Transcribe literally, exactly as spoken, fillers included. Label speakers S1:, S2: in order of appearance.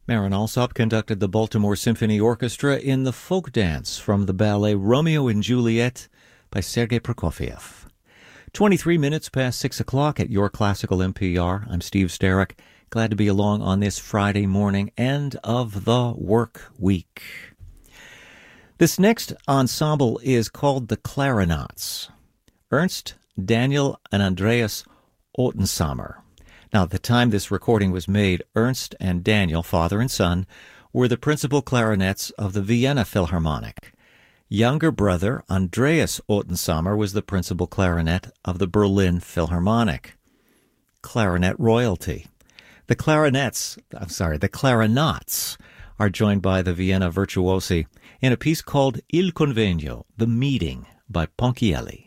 S1: Marin Alsop conducted the Baltimore Symphony Orchestra in the folk dance from the ballet Romeo and Juliet by Sergei Prokofiev. twenty-three minutes past six o'clock at Your Classical N P R. I'm Steve Starrick. Glad to be along on this Friday morning, end of the work week. This next ensemble is called the Clarinets. Ernst, Daniel, and Andreas Ottensamer. Now, at the time this recording was made, Ernst and Daniel, father and son, were the principal clarinets of the Vienna Philharmonic. Younger brother, Andreas Ottensamer, was the principal clarinet of the Berlin Philharmonic. Clarinet royalty. The clarinets, I'm sorry, the clarinets are joined by the Vienna virtuosi in a piece called Il Convegno, The Meeting, by Ponchielli.